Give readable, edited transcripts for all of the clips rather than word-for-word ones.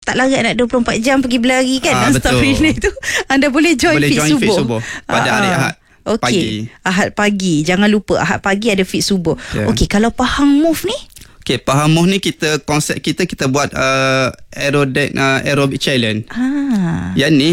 tak larat nak 24 jam pergi berlari kan, non-stop relay tu, anda boleh join fit subuh pada hari Ahad. Okey, Ahad pagi. Jangan lupa Ahad pagi ada fit subuh. Okey, kalau Pahang Move ni? Okey, Pahang Move ni konsep kita buat aerobic challenge. Yang ni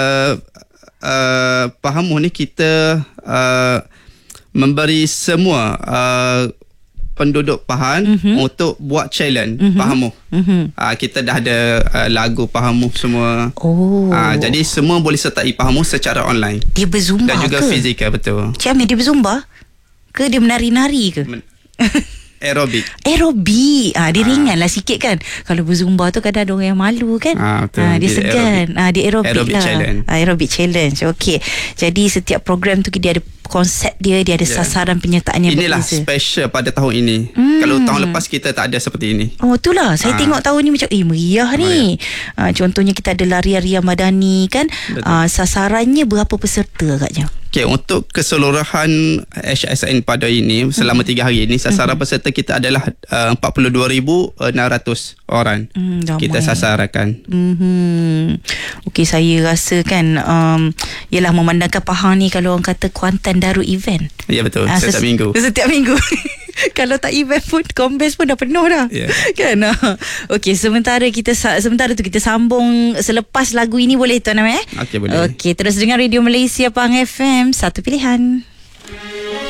Pahang Move ni kita memberi semua penduduk Pahang untuk buat challenge Pahang Move. Kita dah ada lagu Pahang Move semua. Jadi semua boleh sertai Pahang Move secara online. Dia berzumba dan juga fizikal, betul. Cik Amir, dia berzumba ke dia menari-nari ke? Aerobik. Dia ringan lah sikit kan. Kalau berzumba tu kadang ada orang yang malu kan. Dia segan. Dia aerobik lah. Challenge. Aerobik challenge. Okey. Jadi setiap program tu dia ada konsep dia ada sasaran penyertaan yang inilah berbeza. Special pada tahun ini. Kalau tahun lepas kita tak ada seperti ini. Itulah. Saya tengok tahun ni macam meriah ni. Contohnya kita ada larian madani kan. Sasarannya berapa peserta agaknya? Okey, untuk keseluruhan HSN pada ini selama 3 hari ini sasaran peserta kita adalah 42,600 orang. Kita sasarkan. Okey, saya rasa kan ialah memandangkan Pahang ni kalau orang kata Kuantan Darul Event. Ya, betul. Setiap minggu. Setiap minggu. Kalau tak event pun Kombes pun dah penuh dah. Kan. Okey, sementara tu kita sambung selepas lagu ini, boleh Tuan Amir? Okey, boleh. Okey, terus dengar Radio Malaysia Pahang FM, satu pilihan.